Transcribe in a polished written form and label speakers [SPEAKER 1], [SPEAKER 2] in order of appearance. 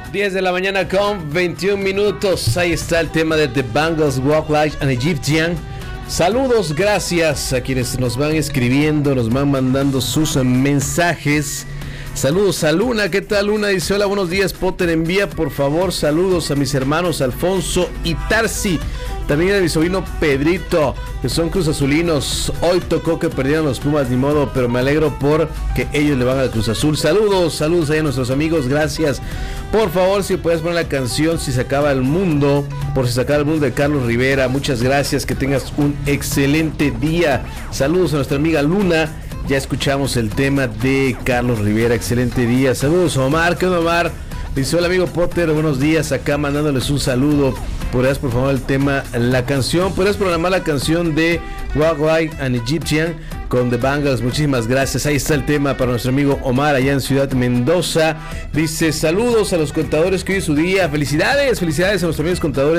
[SPEAKER 1] 10 de la mañana con 21 minutos. Ahí está el tema de The Bangles, Walk Like an Egyptian. Saludos, gracias a quienes nos van escribiendo, nos van mandando sus mensajes. Saludos a Luna, ¿qué tal Luna? Dice, hola, buenos días Potter, envía por favor saludos a mis hermanos Alfonso y Tarsi, también a mi sobrino Pedrito, que son Cruz Azulinos. Hoy tocó que perdieran los Pumas, ni modo, pero me alegro por que ellos le van al Cruz Azul. Saludos ahí a nuestros amigos, gracias. Por favor, si puedes poner la canción Si se acaba el mundo, por si se acaba el mundo, de Carlos Rivera. Muchas gracias, que tengas un excelente día. Saludos a nuestra amiga Luna. Ya escuchamos el tema de Carlos Rivera, excelente día. Saludos a Omar, ¿qué onda Omar? Dice, hola amigo Potter, buenos días, acá mandándoles un saludo. ¿Podrías por favor el tema, la canción? ¿Podrías programar la canción de Walk Like an Egyptian con The Bangles? Muchísimas gracias. Ahí está el tema para nuestro amigo Omar allá en Ciudad Mendoza. Dice, saludos a los contadores que hoy es su día. Felicidades a nuestros amigos contadores.